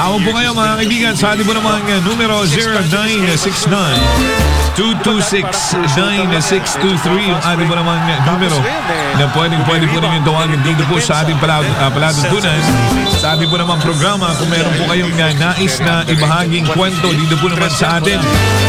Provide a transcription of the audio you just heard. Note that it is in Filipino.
Tawag po kayo mga kaibigan sa ating po naman numero 0969-226-9623 yung ating po naman numero na pwede po rin yung tawagin dito po sa ating palatuntunan sa ating po naman programa kung meron po kayong nais na ibahaging kwento dito po naman sa atin.